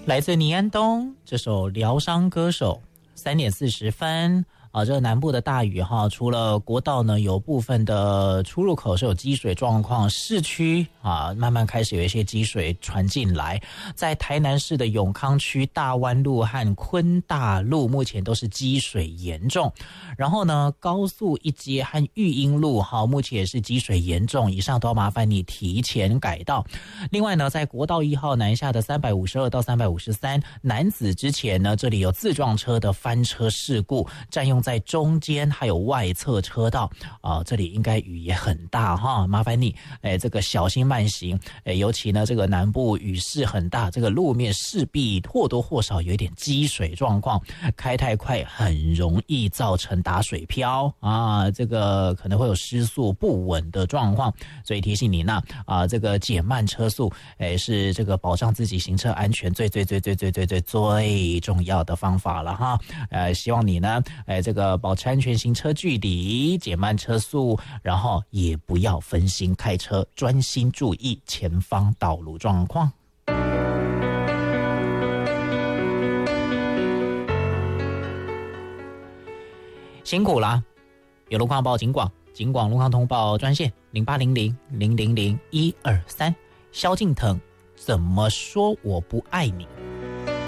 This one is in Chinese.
来自倪安东这首疗伤歌手，3点40分。这个南部的大雨哈，除了国道呢有部分的出入口是有积水状况，市区慢慢开始有一些积水传进来。在台南市的永康区大湾路和昆大路目前都是积水严重，然后呢高速一街和育英路目前也是积水严重，以上都要麻烦你提前改道。另外呢，在国道1号南下的352到353南子之前呢，这里有自撞车的翻车事故，占用在中间还有外侧车道这里应该雨也很大哈，麻烦你这个小心慢行，尤其呢这个南部雨势很大，这个路面势必或多或少有一点积水状况，开太快很容易造成打水漂这个可能会有失速不稳的状况，所以提醒你呢这个减慢车速是这个保障自己行车安全最重要的方法了哈。希望你呢这个保持安全行车距离，减慢车速，然后也不要分心开车，专心注意前方道路状况。辛苦啦，有路况报警广路况通报专线0800000123，萧敬腾怎么说我不爱你。